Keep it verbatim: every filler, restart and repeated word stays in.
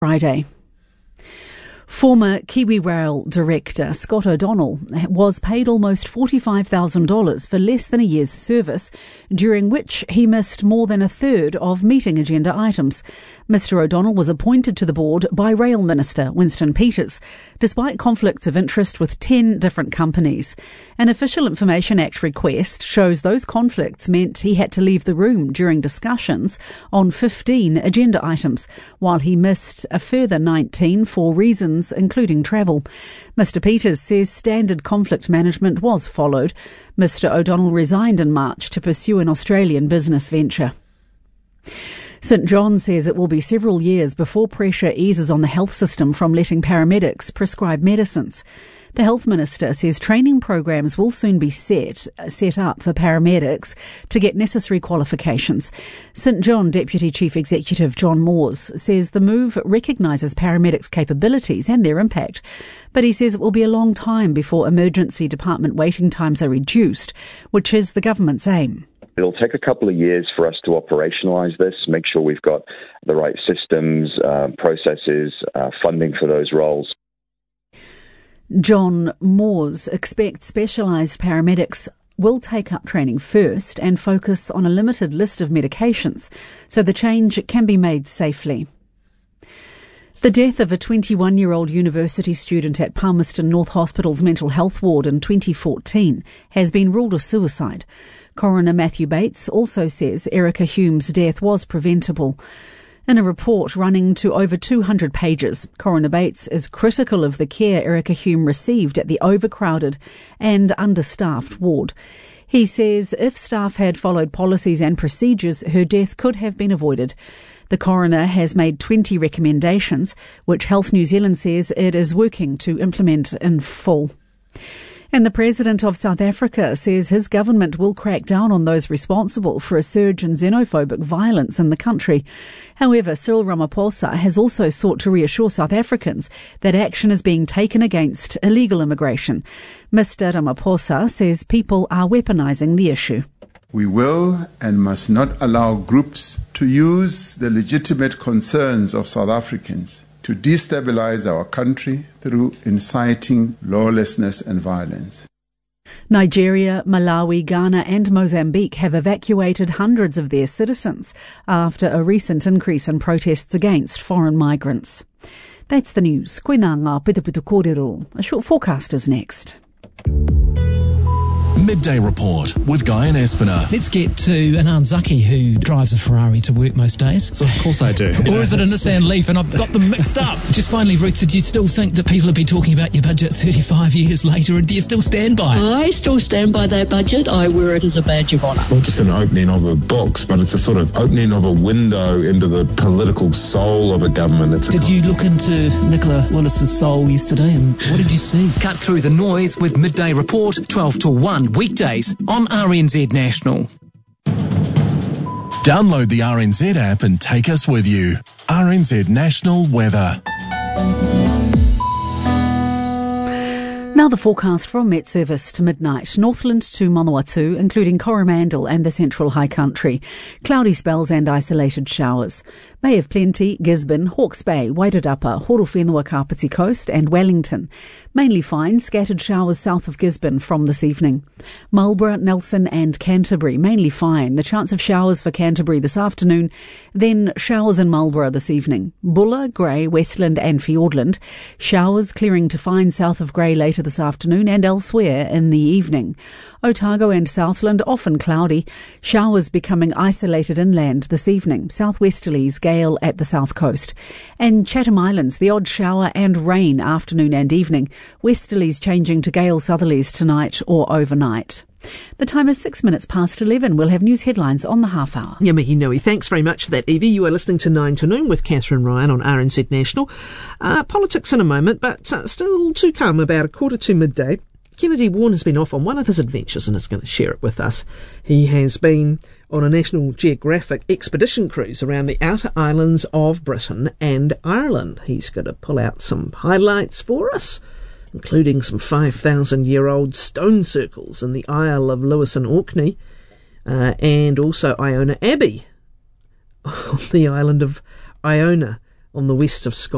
Friday. Former KiwiRail director Scott O'Donnell was paid almost forty-five thousand dollars for less than a year's service, during which he missed more than a third of meeting agenda items. Mister O'Donnell was appointed to the board by Rail Minister Winston Peters, despite conflicts of interest with ten different companies. An Official Information Act request shows those conflicts meant he had to leave the room during discussions on fifteen agenda items, while he missed a further nineteen for reasons including travel. Mister Peters says standard conflict management was followed. Mister O'Donnell resigned in March to pursue an Australian business venture. St John says it will be several years before pressure eases on the health system from letting paramedics prescribe medicines. The Health Minister says training programs will soon be set set up for paramedics to get necessary qualifications. St John Deputy Chief Executive John Moores says the move recognises paramedics' capabilities and their impact, but he says it will be a long time before emergency department waiting times are reduced, which is the government's aim. It'll take a couple of years for us to operationalise this, make sure we've got the right systems, uh, processes, uh, funding for those roles. John Moores expects specialised paramedics will take up training first and focus on a limited list of medications so the change can be made safely. The death of a twenty-one-year-old university student at Palmerston North Hospital's mental health ward in twenty fourteen has been ruled a suicide. Coroner Matthew Bates also says Erica Hume's death was preventable. In a report running to over two hundred pages, Coroner Bates is critical of the care Erica Hume received at the overcrowded and understaffed ward. He says if staff had followed policies and procedures, her death could have been avoided. The coroner has made twenty recommendations, which Health New Zealand says it is working to implement in full. And the President of South Africa says his government will crack down on those responsible for a surge in xenophobic violence in the country. However, Cyril Ramaphosa has also sought to reassure South Africans that action is being taken against illegal immigration. Mister Ramaphosa says people are weaponising the issue. We will and must not allow groups to use the legitimate concerns of South Africans to destabilize our country through inciting lawlessness and violence. Nigeria, Malawi, Ghana and Mozambique have evacuated hundreds of their citizens after a recent increase in protests against foreign migrants. That's the news. Koina ngā pitupitu kōrero. A short forecast is next. Midday Report with Guy and Espiner. Let's get to Anand Zaki, who drives a Ferrari to work most days. So of course I do. Or is it a Nissan Leaf? And I've got them mixed up. Just finally, Ruth, did you still think that people would be talking about your budget thirty-five years later, and do you still stand by it? I still stand by that budget. I wear it as a badge of honour. It's not just an opening of a box, but it's a sort of opening of a window into the political soul of a government. It's a did you look into Nicola Willis's soul yesterday, and what did you see? Cut through the noise with Midday Report, twelve to one, weekdays on R N Z National. Download the R N Z app and take us with you. R N Z National Weather. Now the forecast from Met Service to midnight. Northland to Manawatu, including Coromandel and the Central High Country. Cloudy spells and isolated showers. Bay of Plenty, Gisborne, Hawke's Bay, Wairarapa, Horowhenua Kapiti Coast and Wellington. Mainly fine, scattered showers south of Gisborne from this evening. Marlborough, Nelson and Canterbury, mainly fine. The chance of showers for Canterbury this afternoon, then showers in Marlborough this evening. Buller, Grey, Westland and Fiordland. Showers clearing to fine south of Grey later this afternoon and elsewhere in the evening. Otago and Southland often cloudy, showers becoming isolated inland this evening. Southwesterlies gale at the south coast. And Chatham Islands, the odd shower and rain afternoon and evening. Westerlies changing to gale southerlies tonight or overnight. The time is six minutes past eleven. We'll have news headlines on the half hour. Yeah, mihi nui. Thanks very much for that, Evie. You are listening to nine to noon with Catherine Ryan on R N Z National. Uh, politics in a moment, but uh, still to come about a quarter to midday. Kennedy Warren has been off on one of his adventures and is going to share it with us. He has been on a National Geographic expedition cruise around the outer islands of Britain and Ireland. He's going to pull out some highlights for us, including some five thousand year old stone circles in the Isle of Lewis and Orkney, uh, and also Iona Abbey on the island of Iona on the west of Scotland.